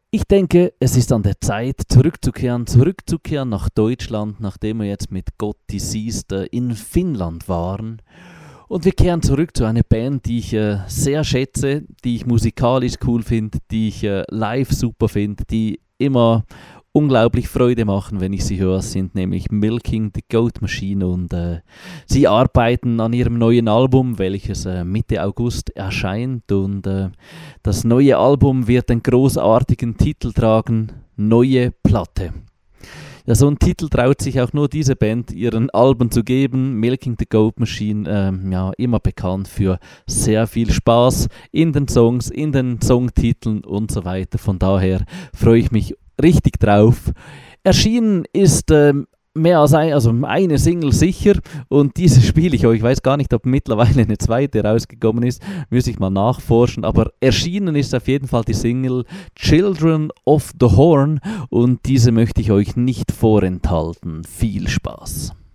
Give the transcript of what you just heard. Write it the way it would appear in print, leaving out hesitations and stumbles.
Ich denke, es ist an der Zeit, zurückzukehren nach Deutschland, nachdem wir jetzt mit Gotti Sister in Finnland waren. Und wir kehren zurück zu einer Band, die ich sehr schätze, die ich musikalisch cool finde, die ich live super finde, die immer unglaublich Freude machen, wenn ich sie höre, sind nämlich Milking the Goat Machine und sie arbeiten an ihrem neuen Album, welches Mitte August erscheint und das neue Album wird den großartigen Titel tragen, Neue Platte. Ja, so einen Titel traut sich auch nur diese Band, ihren Alben zu geben. Milking the Goat Machine, ja, immer bekannt für sehr viel Spaß in den Songs, in den Songtiteln und so weiter. Von daher freue ich mich richtig drauf. Erschienen ist mehr als eine Single sicher und diese spiele ich euch. Ich weiß gar nicht, ob mittlerweile eine zweite rausgekommen ist, müsste ich mal nachforschen, aber erschienen ist auf jeden Fall die Single Children of the Horn und diese möchte ich euch nicht vorenthalten. Viel Spaß!